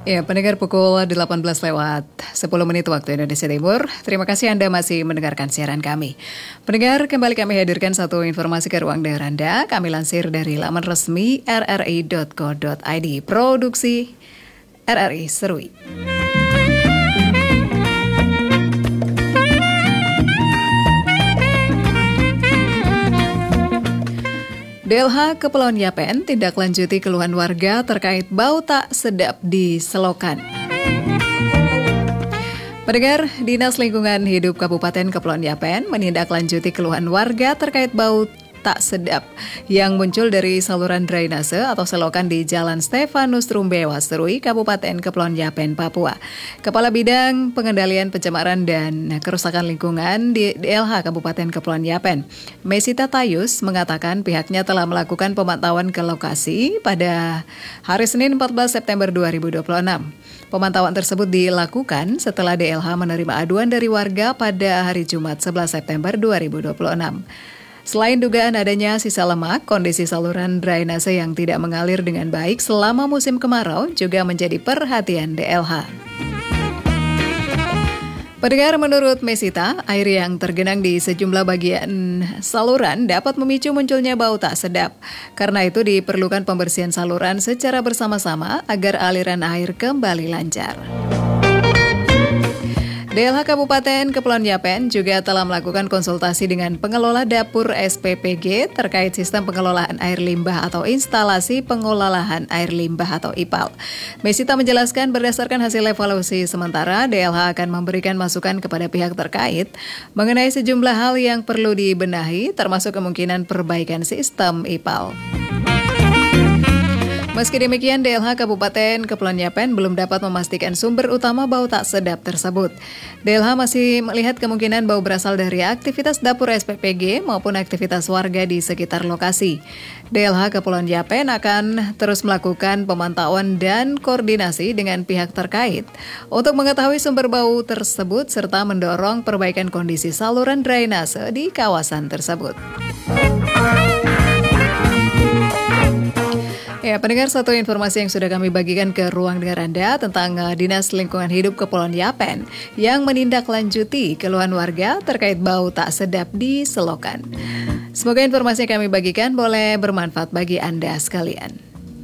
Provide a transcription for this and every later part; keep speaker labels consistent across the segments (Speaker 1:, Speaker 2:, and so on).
Speaker 1: Ya, pendengar pukul 18 lewat 10 menit waktu Indonesia Timur. Terima kasih Anda masih mendengarkan siaran kami. Pendengar, kembali kami hadirkan satu informasi ke ruang dengar Anda. Kami lansir dari laman resmi rri.co.id. Produksi RRI Serui. DLH Kepulauan Yapen tindak lanjuti keluhan warga terkait bau tak sedap di selokan. Pendengar, Dinas Lingkungan Hidup Kabupaten Kepulauan Yapen menindaklanjuti keluhan warga terkait bau tak sedap yang muncul dari saluran drainase atau selokan di Jalan Stefanus Rumbewa, Serui, Kabupaten Kepulauan Yapen, Papua. Kepala Bidang Pengendalian Pencemaran dan Kerusakan Lingkungan di DLH Kabupaten Kepulauan Yapen, Mesita Tayus, mengatakan pihaknya telah melakukan pemantauan ke lokasi pada hari Senin 14 September 2026. Pemantauan tersebut dilakukan setelah DLH menerima aduan dari warga pada hari Jumat 11 September 2026. Selain dugaan adanya sisa lemak, kondisi saluran drainase yang tidak mengalir dengan baik selama musim kemarau juga menjadi perhatian DLH. Pendengar, menurut Mesita, air yang tergenang di sejumlah bagian saluran dapat memicu munculnya bau tak sedap. Karena itu diperlukan pembersihan saluran secara bersama-sama agar aliran air kembali lancar. DLH Kabupaten Kepulauan Yapen juga telah melakukan konsultasi dengan pengelola dapur SPPG terkait sistem pengelolaan air limbah atau instalasi pengelolaan air limbah atau IPAL. Mesita menjelaskan berdasarkan hasil evaluasi sementara, DLH akan memberikan masukan kepada pihak terkait mengenai sejumlah hal yang perlu dibenahi, termasuk kemungkinan perbaikan sistem IPAL. Meski demikian, DLH Kabupaten Kepulauan Yapen belum dapat memastikan sumber utama bau tak sedap tersebut. DLH masih melihat kemungkinan bau berasal dari aktivitas dapur SPPG maupun aktivitas warga di sekitar lokasi. DLH Kepulauan Yapen akan terus melakukan pemantauan dan koordinasi dengan pihak terkait untuk mengetahui sumber bau tersebut serta mendorong perbaikan kondisi saluran drainase di kawasan tersebut. Ya, pendengar, satu informasi yang sudah kami bagikan ke ruang dengar Anda tentang Dinas Lingkungan Hidup Kepulauan Yapen yang menindaklanjuti keluhan warga terkait bau tak sedap di selokan. Semoga informasi yang kami bagikan boleh bermanfaat bagi Anda sekalian.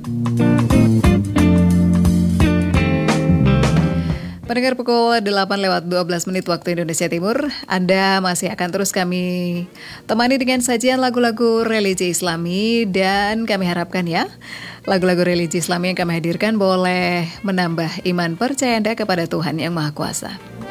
Speaker 1: Pendengar, pukul 8:12 waktu Indonesia Timur, Anda masih akan terus kami temani dengan sajian lagu-lagu religi Islami, dan kami harapkan ya, lagu-lagu religi Islami yang kami hadirkan boleh menambah iman percaya Anda kepada Tuhan Yang Maha Kuasa.